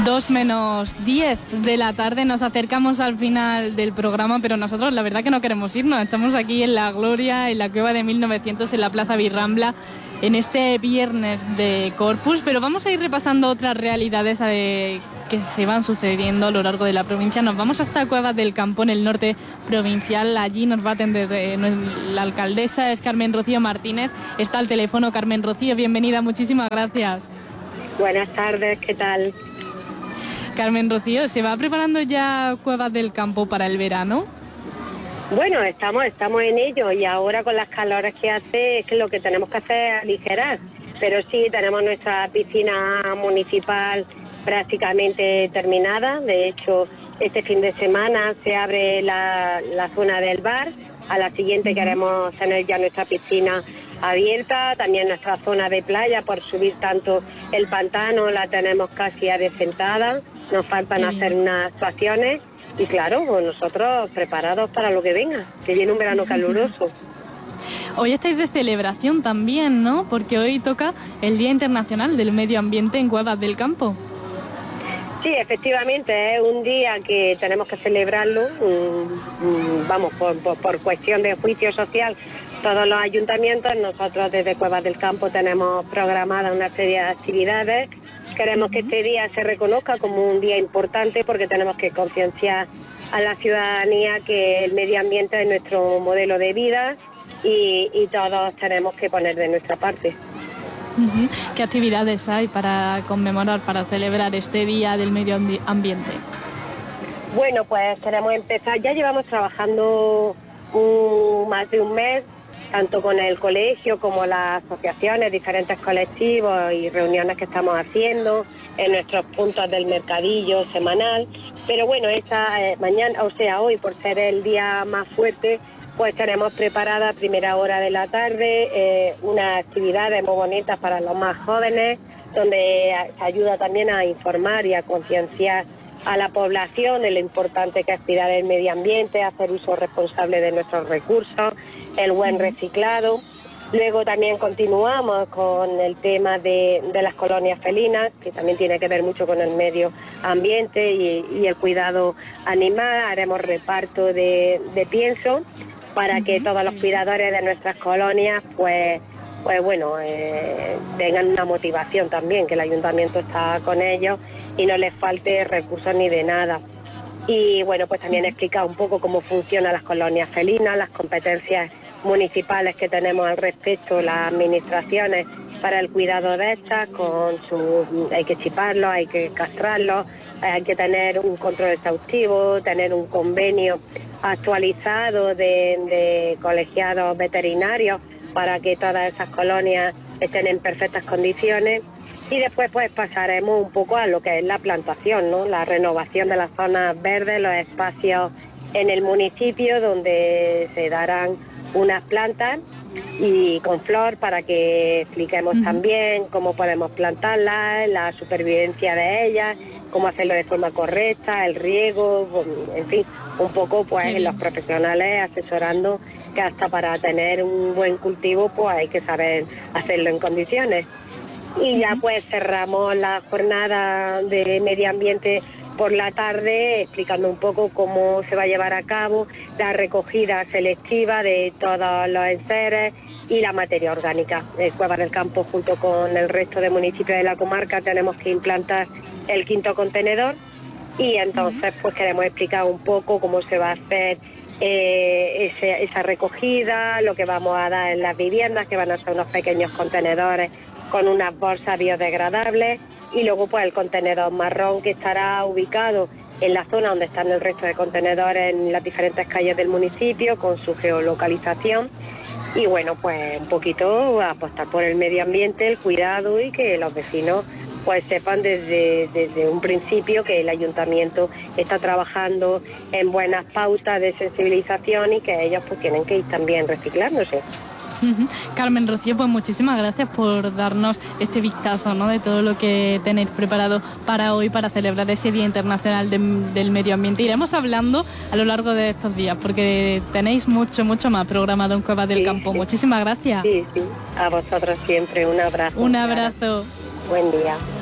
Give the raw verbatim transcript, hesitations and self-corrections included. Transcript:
Dos menos diez de la tarde, nos acercamos al final del programa, pero nosotros la verdad que no queremos irnos. Estamos aquí en La Gloria, en la Cueva de mil novecientos, en la Plaza Birrambla, en este viernes de Corpus, pero vamos a ir repasando otras realidades eh, que se van sucediendo a lo largo de la provincia. Nos vamos hasta Cuevas del Campo, en el norte provincial. Allí nos va a atender eh, la alcaldesa, es Carmen Rocío Martínez. Está al teléfono. Carmen Rocío, bienvenida, muchísimas gracias. Buenas tardes, ¿qué tal? Carmen Rocío, ¿se va preparando ya Cuevas del Campo para el verano? Bueno, estamos estamos en ello, y ahora con las calores que hace es que lo que tenemos que hacer es aligerar. Pero sí, tenemos nuestra piscina municipal prácticamente terminada. De hecho, este fin de semana se abre la, la zona del bar. A la siguiente queremos tener ya nuestra piscina abierta, también nuestra zona de playa, por subir tanto el pantano, la tenemos casi adecentada. Nos faltan sí. hacer unas actuaciones y claro, pues nosotros preparados para lo que venga, que viene un verano caluroso. Hoy estáis de celebración también, ¿no? Porque hoy toca el Día Internacional del Medio Ambiente en Cuevas del Campo. Sí, efectivamente, es un día que tenemos que celebrarlo, vamos, por, por, por cuestión de juicio social. Todos los ayuntamientos, nosotros desde Cuevas del Campo tenemos programada una serie de actividades. Queremos que este día se reconozca como un día importante porque tenemos que concienciar a la ciudadanía que el medio ambiente es nuestro modelo de vida y, y todos tenemos que poner de nuestra parte. Uh-huh. ¿Qué actividades hay para conmemorar, para celebrar este Día del Medio Ambiente? Bueno, pues queremos empezar, ya llevamos trabajando un, más de un mes, tanto con el colegio como las asociaciones, diferentes colectivos y reuniones que estamos haciendo en nuestros puntos del mercadillo semanal. Pero bueno, esta eh, mañana, o sea, hoy, por ser el día más fuerte, pues tenemos preparada a primera hora de la tarde eh, unas actividades muy bonitas para los más jóvenes, donde se ayuda también a informar y a concienciar a la población de lo importante que es cuidar el medio ambiente, hacer uso responsable de nuestros recursos, el buen reciclado. Luego también continuamos con el tema de, de las colonias felinas, que también tiene que ver mucho con el medio ambiente y, y el cuidado animal. Haremos reparto de, de pienso para que todos los cuidadores de nuestras colonias pues pues bueno, eh, tengan una motivación también, que el ayuntamiento está con ellos y no les falte recursos ni de nada. Y bueno, pues también explicar un poco cómo funcionan las colonias felinas, las competencias municipales que tenemos al respecto, las administraciones para el cuidado de estas, con su, hay que chiparlos, hay que castrarlos, hay que tener un control exhaustivo, tener un convenio actualizado de, de colegiados veterinarios para que todas esas colonias estén en perfectas condiciones. Y después pues pasaremos un poco a lo que es la plantación, ¿no? La renovación de las zonas verdes, los espacios en el municipio donde se darán unas plantas y con flor para que expliquemos uh-huh. también cómo podemos plantarlas, la supervivencia de ellas, cómo hacerlo de forma correcta, el riego, en fin, un poco pues sí. los profesionales asesorando que hasta para tener un buen cultivo pues hay que saber hacerlo en condiciones. Y ya pues cerramos la jornada de medio ambiente por la tarde explicando un poco cómo se va a llevar a cabo la recogida selectiva de todos los enseres y la materia orgánica. En Cuevas del Campo, junto con el resto de municipios de la comarca, tenemos que implantar el quinto contenedor y entonces pues queremos explicar un poco cómo se va a hacer eh, ese, esa recogida, lo que vamos a dar en las viviendas, que van a ser unos pequeños contenedores con unas bolsas biodegradables, y luego pues el contenedor marrón que estará ubicado en la zona donde están el resto de contenedores en las diferentes calles del municipio con su geolocalización. Y bueno, pues un poquito apostar por el medio ambiente, el cuidado, y que los vecinos pues sepan desde, desde un principio que el ayuntamiento está trabajando en buenas pautas de sensibilización y que ellos pues tienen que ir también reciclándose. Uh-huh. Carmen Rocío, pues muchísimas gracias por darnos este vistazo, ¿no?, de todo lo que tenéis preparado para hoy, para celebrar ese Día Internacional de, del Medio Ambiente. Iremos hablando a lo largo de estos días, porque tenéis mucho, mucho más programado en Cuevas del sí, Campo. Sí. Muchísimas gracias. Sí, sí, a vosotros siempre. Un abrazo. Un abrazo. Buen día.